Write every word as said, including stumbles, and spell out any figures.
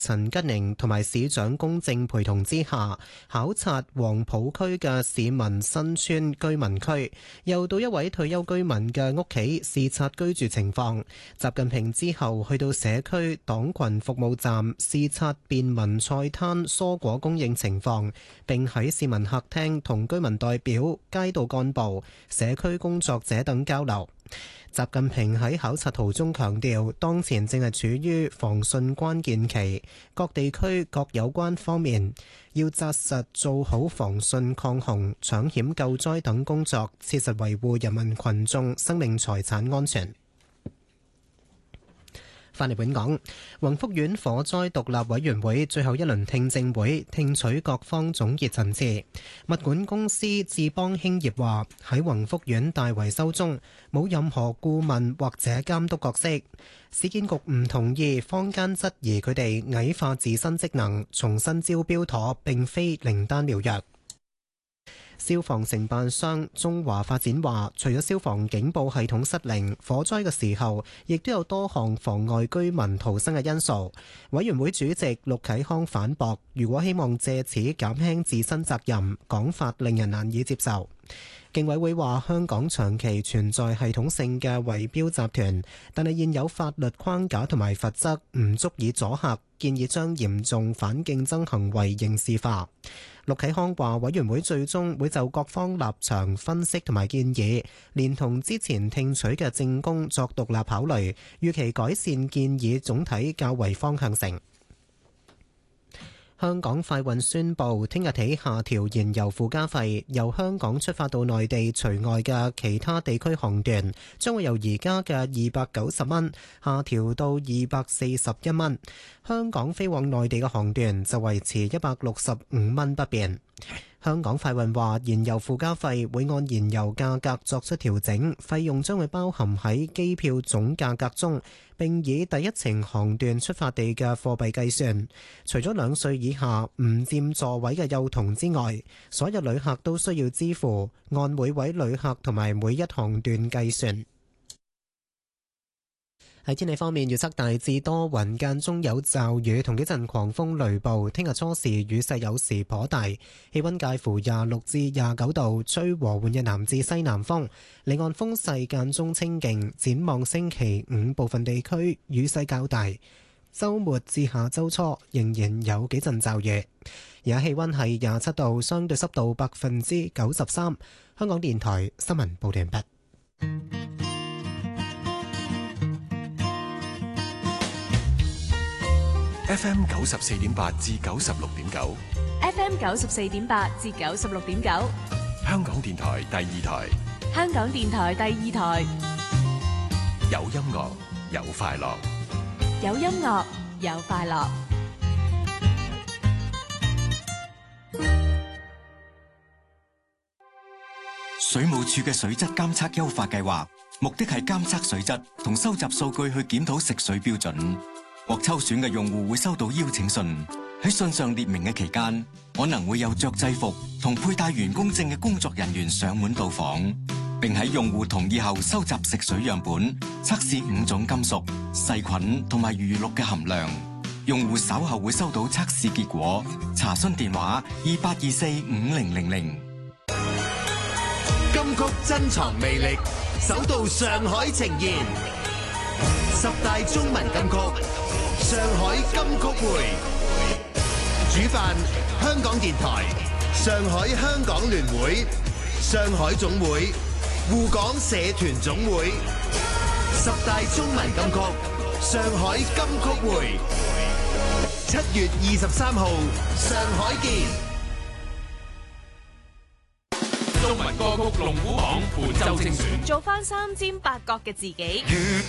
陳吉寧同埋市長龔正陪同之下，考察黃埔區嘅市民新村居民區，又到一位退休居民嘅屋企視察居住情況。習近平之後去到社區黨群服務站視察便民菜攤蔬果供應情況，並喺市民客廳同居民代表、街道幹部、社區工作者等交流。習近平喺考察途中強調，當前正係處於防汛關鍵期，各地區各有關方面要紮實做好防汛抗洪、搶險救災等工作，切實維護人民群眾生命財產安全。返嚟本港，宏福苑火災獨立委員會最後一輪聽證會聽取各方總結陳詞。物管公司智邦興業話喺宏福苑大維修中冇任何顧問或者監督角色。市建局唔同意坊間質疑佢哋矮化自身職能，重新招標妥並非靈丹妙藥。消防承辦商中華發展話，除咗消防警報系統失靈，火災嘅時候亦都有多項妨礙居民逃生嘅因素。委員會主席陸啟康反駁，如果希望借此減輕自身責任，講法令人難以接受。競委會話，香港長期存在系統性嘅圍標集團，但係現有法律框架同埋罰則唔足以阻嚇，建議將嚴重反競爭行為刑事化。陸啟康話，委員會最終會就各方立場分析同埋建議，連同之前聽取嘅證供作獨立考慮，預期改善建議總體較為方向性。香港快運宣布，聽日起下調燃油附加費，由香港出發到內地除外嘅其他地區航段，將會由而家嘅二百九十蚊下調到二百四十一蚊。香港飛往內地嘅航段就維持一百六十五蚊不變。香港快運話，燃油附加費會按燃油價格作出調整，費用將會包含喺機票總價格中，並以第一程航段出發地嘅貨幣計算。除咗兩歲以下唔佔座位嘅幼童之外，所有旅客都需要支付，按每位旅客同埋每一航段計算。喺天氣方面，預測大致多雲，間中有驟雨同幾陣狂風雷暴。聽日初時雨勢有時頗大，氣溫介乎廿六至廿九度，吹和緩嘅南至西南風。離岸風勢間中清勁。展望星期五部分地區雨勢較大，週末至下週初仍然有幾陣驟雨。而家氣溫係廿七度，相對濕度百分之九十三。香港電台新聞報道完畢。 F M 九十四點八至九十六點九 ，F M 九十四點八至九十六點九， 香港電台第二台， 香港電台第二台， 有音樂有快樂， 有音樂有快樂。 水務署嘅水質監測優化計劃，目的係監測水質同收集數據去檢討食水標準。獲抽選嘅用戶會收到邀請信，喺信上列明嘅期間，可能會有着制服同佩戴員工證嘅工作人員上門到訪，並喺用戶同意後收集食水樣本，測試五種金屬、細菌同埋餘氯嘅含量。用戶稍後會收到測試結果。查詢電話二八二四五零零零。 金曲珍藏魅力，首度上海呈現十大中文金曲。上海金曲會主辦香港電台、上海香港聯會、上海總會、滬港社團總會。十大中文金曲上海金曲會，七月二十三號上海見。 中文歌曲龍虎榜本周精選， 做翻三尖八角嘅自己。